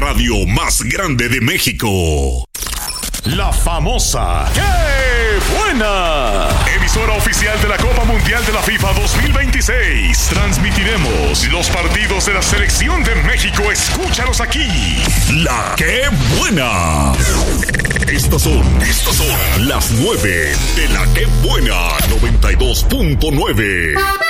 radio más grande de México. La famosa ¡Qué buena! Emisora oficial de la Copa Mundial de la FIFA 2026. Transmitiremos los partidos de la selección de México. Escúchalos aquí. La ¡Qué buena! Estos son las 9 de la ¡Qué buena! 92.9.